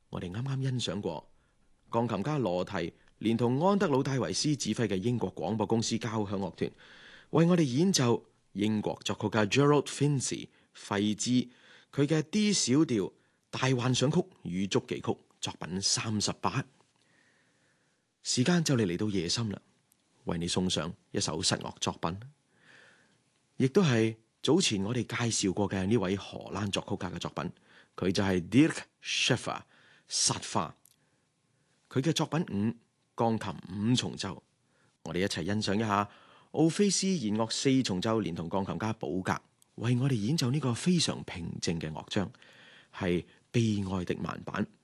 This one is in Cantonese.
我哋啱啱欣賞過鋼琴家羅提連同安德魯戴維斯指揮嘅英國廣播公司交響樂團為我哋演奏英國作曲家 Gerald Finzi 費茲佢嘅 D 小調大幻想曲與觸技曲作品38。時間就嚟到夜深啦，為你送上一首室樂作品，亦都係早前我哋介紹過嘅呢位荷蘭作曲家嘅作品，佢就係 Dirk Scheffer 薩花，佢嘅作品5鋼琴5重奏，我哋一齊欣賞一下奧菲斯弦樂4重奏，連同鋼琴家寶格為我哋演奏呢個非常平靜嘅樂章，係悲哀的慢板。